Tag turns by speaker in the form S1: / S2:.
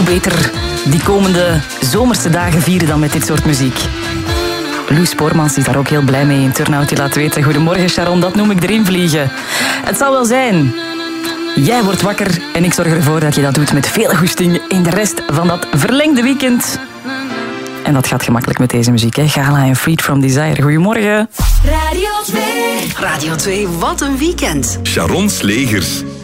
S1: beter die komende zomerse dagen vieren dan met dit soort muziek. Loes Spoormans is daar ook heel blij mee in Turnout. Die laat weten, goedemorgen Sharon, dat noem ik erin vliegen. Het zal wel zijn. Jij wordt wakker en ik zorg ervoor dat je dat doet met veel goesting in de rest van dat verlengde weekend. En dat gaat gemakkelijk met deze muziek, hè? Gala en Freed from Desire. Goedemorgen.
S2: Radio 2.
S3: Radio 2, wat een weekend.
S4: Sharon Slegers.